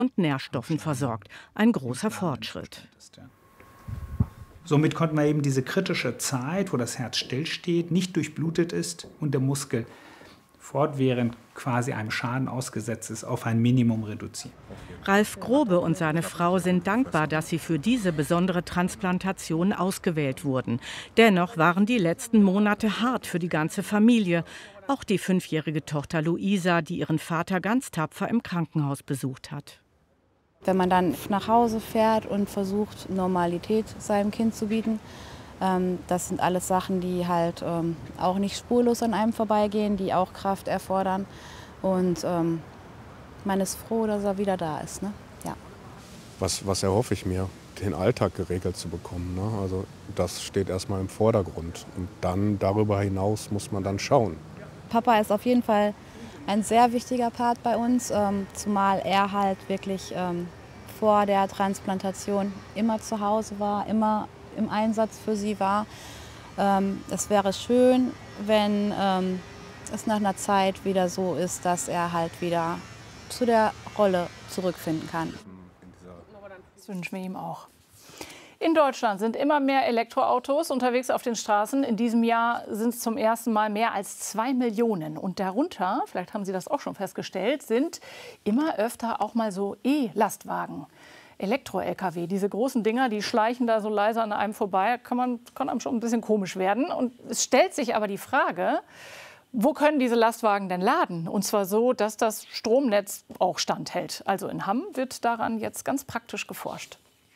und Nährstoffen versorgt. Ein großer Fortschritt. Somit konnten wir eben diese kritische Zeit, wo das Herz stillsteht, nicht durchblutet ist und der Muskel fortwährend quasi einem Schaden ausgesetzt ist, auf ein Minimum reduzieren. Ralf Grobe und seine Frau sind dankbar, dass sie für diese besondere Transplantation ausgewählt wurden. Dennoch waren die letzten Monate hart für die ganze Familie. Auch die 5-jährige Tochter Luisa, die ihren Vater ganz tapfer im Krankenhaus besucht hat. Wenn man dann nach Hause fährt und versucht, Normalität seinem Kind zu bieten, das sind alles Sachen, die halt auch nicht spurlos an einem vorbeigehen, die auch Kraft erfordern. Und man ist froh, dass er wieder da ist. Ne? Ja. Was erhoffe ich mir? Den Alltag geregelt zu bekommen. Ne? Also das steht erstmal im Vordergrund. Und dann darüber hinaus muss man dann schauen. Papa ist auf jeden Fall ein sehr wichtiger Part bei uns, zumal er halt wirklich vor der Transplantation immer zu Hause war, immer im Einsatz für sie war. Es wäre schön, wenn es nach einer Zeit wieder so ist, dass er halt wieder zu der Rolle zurückfinden kann. Das wünschen wir ihm auch. In Deutschland sind immer mehr Elektroautos unterwegs auf den Straßen. In diesem Jahr sind es zum ersten Mal mehr als 2 Millionen. Und darunter, vielleicht haben Sie das auch schon festgestellt, sind immer öfter auch mal so E-Lastwagen. Elektro-Lkw, diese großen Dinger, die schleichen da so leise an einem vorbei, kann einem schon ein bisschen komisch werden. Und es stellt sich aber die Frage, wo können diese Lastwagen denn laden? Und zwar so, dass das Stromnetz auch standhält. Also in Hamm wird daran jetzt ganz praktisch geforscht.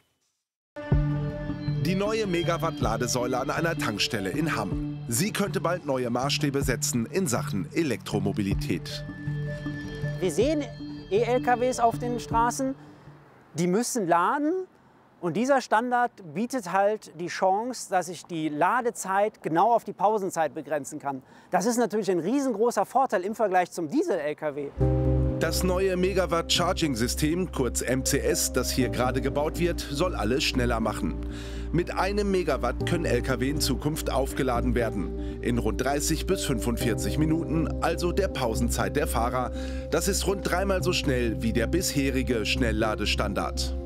Die neue Megawatt-Ladesäule an einer Tankstelle in Hamm. Sie könnte bald neue Maßstäbe setzen in Sachen Elektromobilität. Wir sehen E-LKWs auf den Straßen, die müssen laden. Und dieser Standard bietet halt die Chance, dass ich die Ladezeit genau auf die Pausenzeit begrenzen kann. Das ist natürlich ein riesengroßer Vorteil im Vergleich zum Diesel-LKW. Das neue Megawatt-Charging-System, kurz MCS, das hier gerade gebaut wird, soll alles schneller machen. Mit 1 Megawatt können Lkw in Zukunft aufgeladen werden. In rund 30 bis 45 Minuten, also der Pausenzeit der Fahrer. Das ist rund 3-mal so schnell wie der bisherige Schnellladestandard.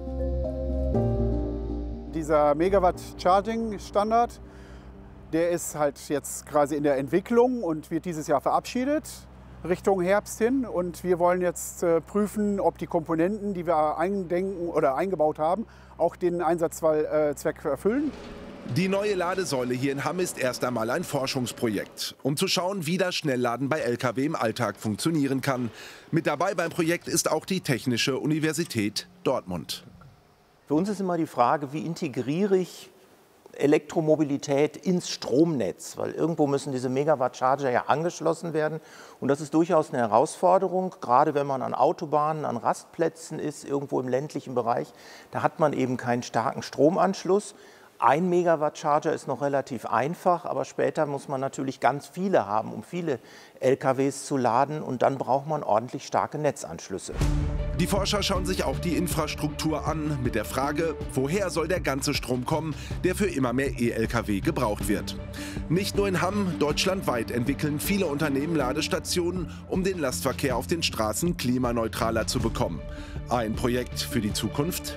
Dieser Megawatt-Charging-Standard, der ist halt jetzt quasi in der Entwicklung und wird dieses Jahr verabschiedet, Richtung Herbst hin. Und wir wollen jetzt prüfen, ob die Komponenten, die wir eindenken oder eingebaut haben, auch den Einsatzzweck erfüllen. Die neue Ladesäule hier in Hamm ist erst einmal ein Forschungsprojekt, um zu schauen, wie das Schnellladen bei Lkw im Alltag funktionieren kann. Mit dabei beim Projekt ist auch die Technische Universität Dortmund. Für uns ist immer die Frage, wie integriere ich Elektromobilität ins Stromnetz, weil irgendwo müssen diese Megawatt-Charger ja angeschlossen werden. Und das ist durchaus eine Herausforderung, gerade wenn man an Autobahnen, an Rastplätzen ist, irgendwo im ländlichen Bereich. Da hat man eben keinen starken Stromanschluss. 1 Megawatt-Charger ist noch relativ einfach, aber später muss man natürlich ganz viele haben, um viele LKWs zu laden. Und dann braucht man ordentlich starke Netzanschlüsse. Die Forscher schauen sich auch die Infrastruktur an, mit der Frage, woher soll der ganze Strom kommen, der für immer mehr E-Lkw gebraucht wird. Nicht nur in Hamm, deutschlandweit entwickeln viele Unternehmen Ladestationen, um den Lastverkehr auf den Straßen klimaneutraler zu bekommen. Ein Projekt für die Zukunft?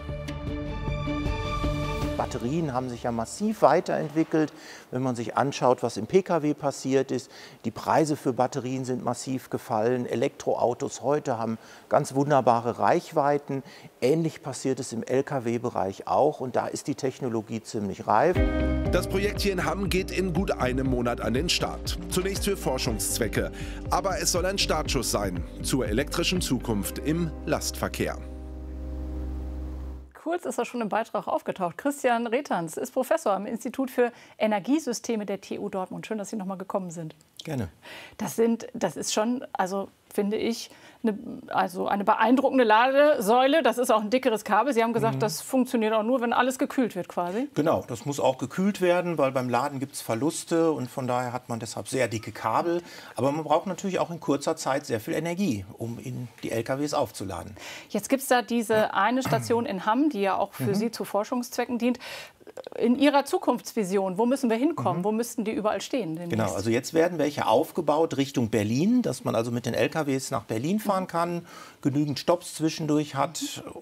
Batterien haben sich ja massiv weiterentwickelt. Wenn man sich anschaut, was im Pkw passiert ist, die Preise für Batterien sind massiv gefallen. Elektroautos heute haben ganz wunderbare Reichweiten. Ähnlich passiert es im Lkw-Bereich auch und da ist die Technologie ziemlich reif. Das Projekt hier in Hamm geht in gut einem Monat an den Start. Zunächst für Forschungszwecke. Aber es soll ein Startschuss sein zur elektrischen Zukunft im Lastverkehr. Kurz ist er schon im Beitrag aufgetaucht. Christian Retans ist Professor am Institut für Energiesysteme der TU Dortmund. Schön, dass Sie noch mal gekommen sind. Gerne. Das ist schon, also finde ich, eine beeindruckende Ladesäule. Das ist auch ein dickeres Kabel. Sie haben gesagt, das funktioniert auch nur, wenn alles gekühlt wird quasi. Genau, das muss auch gekühlt werden, weil beim Laden gibt es Verluste und von daher hat man deshalb sehr dicke Kabel. Aber man braucht natürlich auch in kurzer Zeit sehr viel Energie, um in die LKWs aufzuladen. Jetzt gibt es da diese eine Station in Hamm, die ja auch für Sie zu Forschungszwecken dient. In Ihrer Zukunftsvision, wo müssen wir hinkommen? Wo müssten die überall stehen demnächst? Genau, also jetzt werden welche aufgebaut Richtung Berlin, dass man also mit den LKWs nach Berlin fahren losfahren kann, genügend Stopps zwischendurch hat